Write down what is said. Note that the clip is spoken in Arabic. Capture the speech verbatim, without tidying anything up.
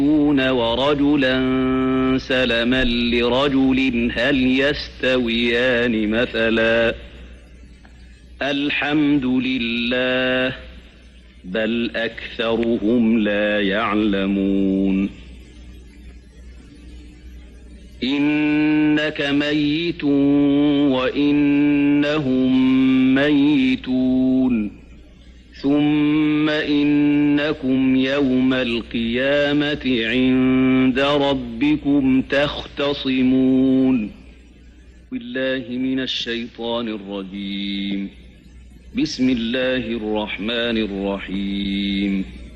ورجلا سلما لرجل هل يستويان مثلا الحمد لله بل أكثرهم لا يعلمون إنك ميت وإنهم ميتون ثم إنكم يوم القيامة عند ربكم تختصمون بالله من الشيطان الرجيم بسم الله الرحمن الرحيم